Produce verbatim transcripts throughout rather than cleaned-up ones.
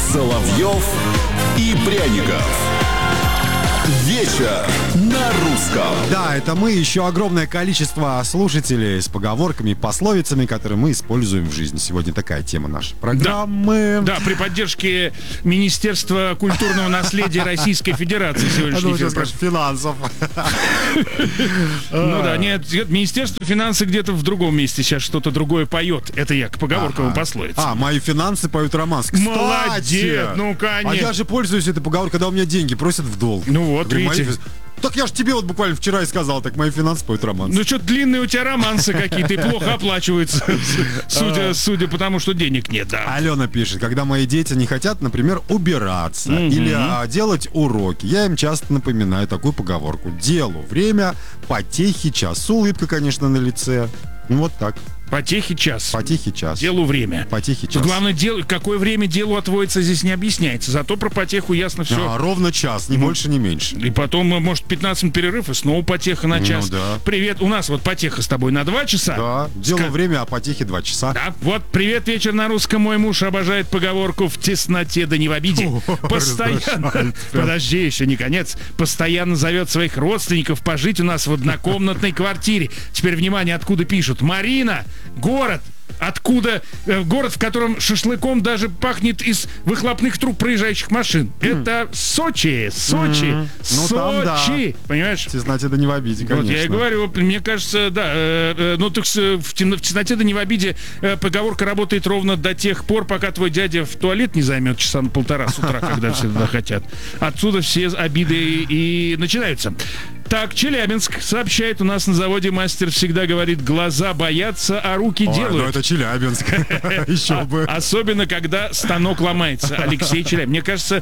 Соловьев и Пряников. Вечер на русском. Да, это мы, еще огромное количество слушателей с поговорками и пословицами, которые мы используем в жизни. Сегодня такая тема нашей программы. Да, да, при поддержке Министерства культурного наследия Российской Федерации сегодняшний эфир. Финансов. Ну да, нет, Министерство финансов где-то в другом месте сейчас что-то другое поет. Это я к поговоркам и пословицам. А, мои финансы поют романс. Кстати, молодец, ну конечно. А я же пользуюсь этой поговоркой, когда у меня деньги просят в долг. Ну вот, говорю, видите. мои... Так я же тебе вот буквально вчера и сказал, так мои финансы поют романс. Ну что, длинные у тебя романсы какие-то и плохо оплачиваются, судя, судя по тому, что денег нет, да. Алена пишет, когда мои дети не хотят, например, убираться mm-hmm. или а, делать уроки, я им часто напоминаю такую поговорку. Делу время, потехи час. Улыбка, конечно, на лице. Ну вот так. Потехи час. Потехи час. Делу время. Потехи час. Главное, дел... какое время делу отводится, здесь не объясняется. Зато про потеху ясно все. А, ровно час, не ну, больше, не меньше. И потом, может, пятнадцать минут перерыв, и снова потеха на час. Ну, да. Привет, у нас вот потеха с тобой на два часа. Да, делу Ска... время, а потехи два часа. Да, вот, привет, вечер на русском. Мой муж обожает поговорку «в тесноте да не в обиде». Постоянно, подожди, еще не конец, постоянно зовет своих родственников пожить у нас в однокомнатной квартире. Теперь, внимание, откуда пишут. Марина, город. Откуда э, город, в котором шашлыком даже пахнет из выхлопных труб проезжающих машин. Mm. Это Сочи, Сочи, mm-hmm. ну, Сочи, там, да. Понимаешь? В тесноте да не в обиде, конечно. Вот я и говорю, мне кажется, да, э, э, ну так в, тем, в тесноте да не в обиде э, поговорка работает ровно до тех пор, пока твой дядя в туалет не займет часа на полтора с утра, когда все туда хотят. Отсюда все обиды и начинаются. Так, Челябинск сообщает, у нас на заводе мастер всегда говорит, глаза боятся, а руки Ой, делают. Ну это Челябинск. Еще бы. Особенно, когда станок ломается. Алексей Челябинск. Мне кажется,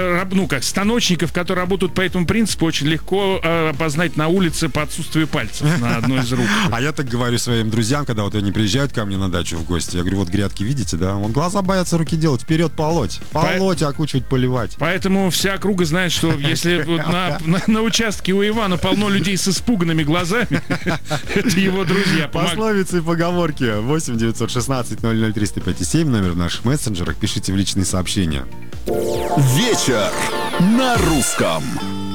ну как, станочников, которые работают по этому принципу, очень легко опознать на улице по отсутствию пальцев на одной из рук. А я так говорю своим друзьям, когда вот они приезжают ко мне на дачу в гости, я говорю, вот грядки видите, да? Вот глаза боятся, руки делать, вперед полоть. Полоть, окучивать, поливать. Поэтому вся округа знает, что если на участке у Ивана полно людей с испуганными глазами, это его друзья. Пословицы и поговорки. восемь девятьсот шестнадцать ноль ноль триста пять семь, номер в наших мессенджерах. Пишите в личные сообщения. Вечер на русском.